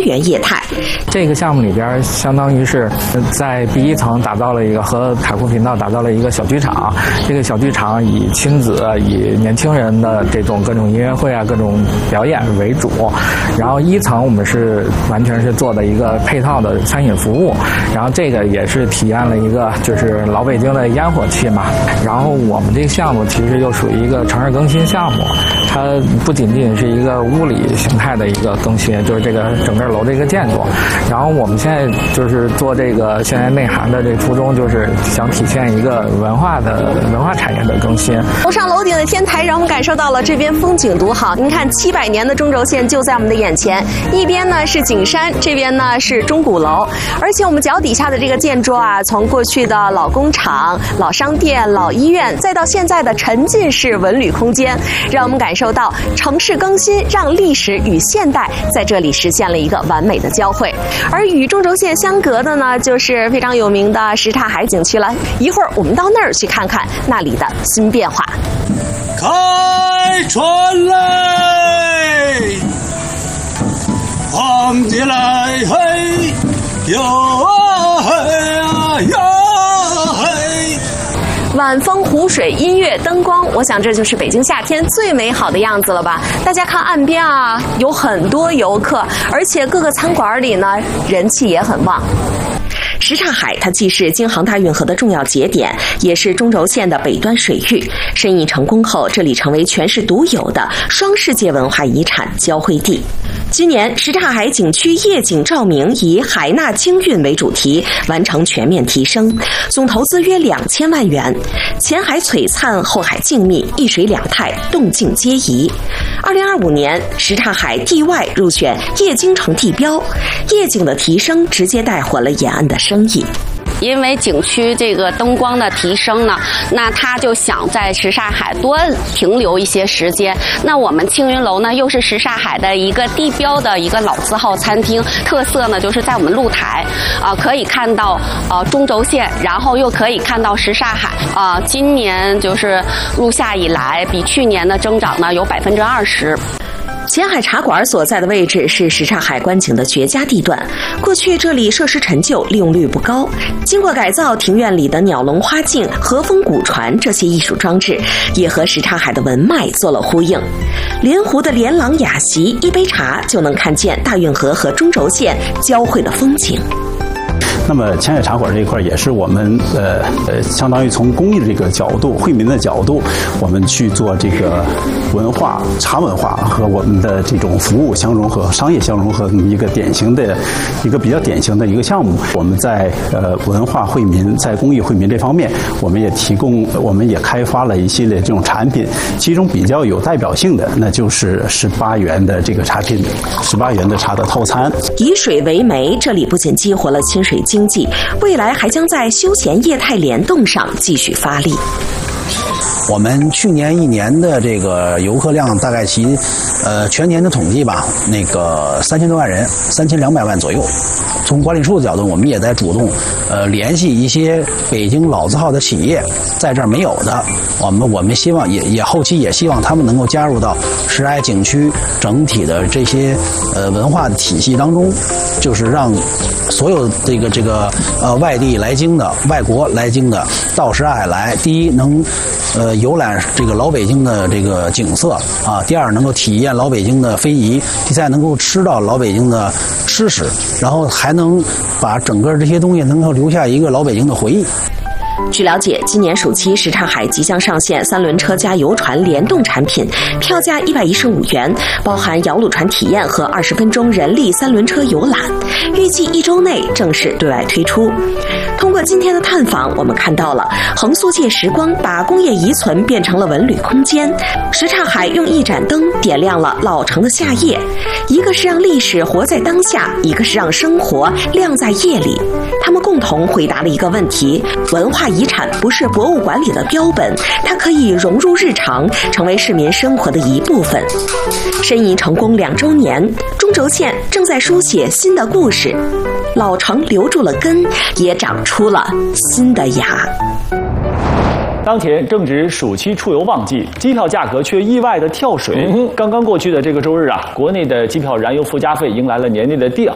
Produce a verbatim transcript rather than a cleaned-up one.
园业态。 这个项目里边，相当于是在第一层打造了一个和海阔频道打造了一个小剧场。这个小剧场以亲子、以年轻人的这种各种音乐会啊、各种表演为主。然后一层我们是完全是做的一个配套的餐饮服务。然后这个也是体验了一个就是老北京的烟火气嘛。然后我们这个项目其实又属于一个城市更新项目，它不仅仅是一个物理形态的一个更新，就是这个整个楼的一个建筑。然后我们现在就是做这个现在内涵的这个初衷，就是想体现一个文化的文化产业的更新。 楼上楼顶的天台让我们感受到了这边风景独好。您看，七百年的中轴线就在我们的眼前，一边呢是景山，这边呢是钟鼓楼。而且我们脚底下的这个建筑啊，从过去的老工厂、老商店、老医院，再到现在的沉浸式文旅空间，让我们感受到城市更新让历史与现代在这里实现了一个完美的交汇。而与中轴线相隔的呢，就是非常有名的什刹海景区了。一会儿我们到那儿去看看那里的新变化。 开船来，放起来，嘿，哟啊嘿啊哟嘿。 晚风、湖水、音乐、灯光，我想这就是北京夏天最美好的样子了吧？大家看岸边啊，有很多游客，而且各个餐馆里呢，人气也很旺。什刹海它既是京杭大运河的重要节点，也是中轴线的北端水域。申遗成功后，这里成为全市独有的双世界文化遗产交汇地。今年什刹海景区夜景照明以海纳京韵为主题，完成全面提升，总投资约两千万元。前海璀璨，后海静谧，一水两态，动静皆宜。二零二五年，什刹海地外入选夜京城地标，夜景的提升直接带火了沿岸的生意。 因为景区这个灯光的提升呢，那他就想在什刹海多停留一些时间。那我们青云楼呢，又是什刹海的一个地标的一个老字号餐厅，特色呢就是在我们露台啊、呃，可以看到呃中轴线，然后又可以看到什刹海啊、呃。今年就是入夏以来，比去年的增长呢有百分之二十。 前海茶馆所在的位置是什刹海观景的绝佳地段，过去这里设施陈旧，利用率不高。经过改造，庭院里的鸟笼花镜、和风古船这些艺术装置，也和什刹海的文脉做了呼应。莲湖的连廊雅席，一杯茶就能看见大运河和中轴线交汇的风景。 那么前海茶馆这一块也是我们呃呃，相当于从公益的这个角度、惠民的角度，我们去做这个文化、茶文化和我们的这种服务相融合、商业相融合的一个典型的、一个比较典型的一个项目。我们在呃文化惠民、在公益惠民这方面，我们也提供、我们也开发了一系列这种产品，其中比较有代表性的，那就是十八元的这个茶品，十八元的茶的套餐。 以水为媒，这里不仅激活了亲水经济，未来还将在休闲业态联动上继续发力。 我们去年一年的这个游客量大概其，呃，全年的统计吧，那个三千多万人，三千两百万左右。从管理处的角度，我们也在主动，呃，联系一些北京老字号的企业，在这儿没有的，我们我们希望也也后期也希望他们能够加入到什刹海景区整体的这些呃文化的体系当中，就是让所有这个这个呃外地来京的、外国来京的到什刹海来，第一能呃游览这个老北京的这个景色啊，第二能够体验老北京的非遗，第三能够吃到老北京的吃食，然后还能把整个这些东西能够留下一个老北京的回忆。 据了解，今年暑期什刹海即将上线三轮车加游船联动产品，票价一百一十五元，包含摇橹船体验和二十分钟人力三轮车游览，预计一周内正式对外推出。通过今天的探访，我们看到了横速界时光把工业遗存变成了文旅空间，什刹海用一盏灯点亮了老城的夏夜，一个是让历史活在当下，一个是让生活亮在夜里。他们共同回答了一个问题：文化遗产不是博物馆里的标本，它可以融入日常，成为市民生活的一部分。申遗成功两周年，中轴线正在书写新的故事，老城留住了根，也长出了新的芽。 当前正值暑期出游旺季，机票价格却意外的跳水。嗯、刚刚过去的这个周日啊，国内的机票燃油附加费迎来了年内的第